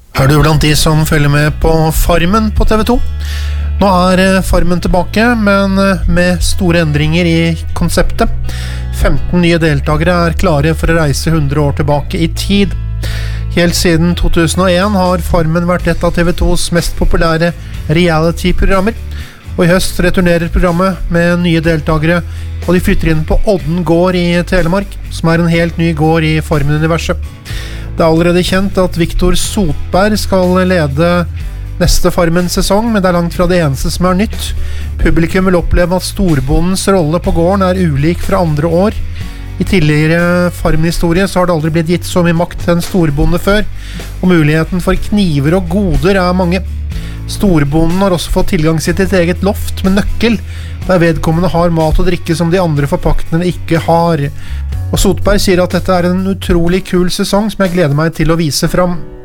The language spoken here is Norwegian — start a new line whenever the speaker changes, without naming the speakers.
Du blant de som følger med på Farmen på TV 2? Nå Farmen tilbake, men med store endringer i konseptet. 15 nye deltakere klare for å reise 100 år tilbake i tid. Helt siden 2001 har Farmen vært et av TV 2s mest populære reality-programmer. Og i høst returnerer programmet med nye deltakere, og de flytter inn på Odden gård i Telemark, som en helt ny gård i Farmen-universet. Det allerede kjent at Victor Sotberg skal lede neste Farmen-sesong, men det langt fra det eneste som nytt. Publikum vil oppleve at storbondens rolle på gården ulik fra andre år. I tidligere Farmen-historie så har det aldri blitt gitt så mye makt til en storbonde før, og muligheten for kniver og goder mange. Storbonden har også fått tilgang til sitt eget loft med nøkkel, der vedkommende har mat og drikke som de andre forpaktene ikke har. Og Sotberg sier at dette en utrolig kul sesong som jeg gleder meg til å vise fram.